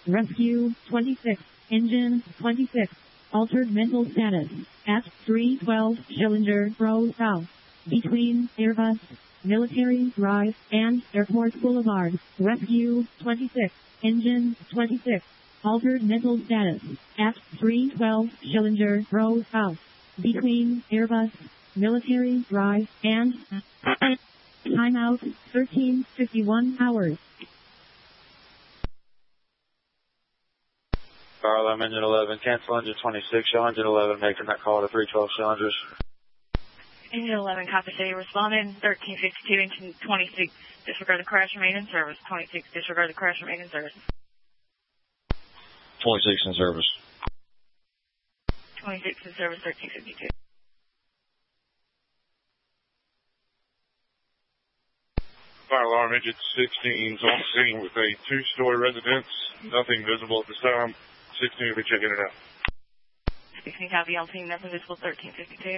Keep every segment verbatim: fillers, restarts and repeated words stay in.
Rescue twenty-six. Engine twenty-six. Altered mental status. At three twelve Schillinger Road South. Between Airbus, Military Drive, and Airport Boulevard. Rescue twenty-six. Engine twenty-six. Altered mental status. At three twelve Schillinger Road South. Between Airbus, Military Drive, and... Timeout, thirteen fifty-one hours. Car alarm engine eleven, cancel engine twenty-six, show engine eleven, making that call to three twelve cylinders. Engine eleven, copy city, responding, thirteen fifty-two, engine twenty-six, disregard the crash, remain in service, twenty-six, disregard the crash, remain in service. twenty-six in service. twenty-six in service, thirteen fifty-two. Fire alarm engine sixteen is on scene with a two-story residence. Nothing visible at this time. sixteen will be checking it out. sixteen copy on scene, nothing visible, thirteen fifty-two.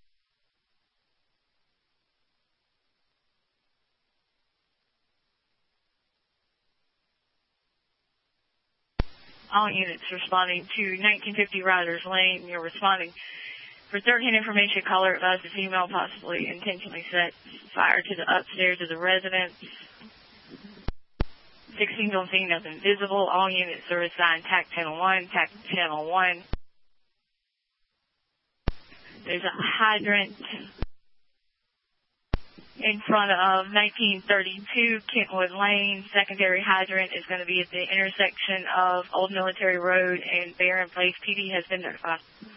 All units responding to nineteen fifty Riders Lane. You're responding for thirteen information. Caller advised a female possibly intentionally set fire to the upstairs of the residence. sixteen's on scene, nothing visible. All units are assigned T A C Channel one, T A C Channel one. There's a hydrant in front of nineteen thirty-two Kentwood Lane. Secondary hydrant is going to be at the intersection of Old Military Road and Barron Place. P D has been notified.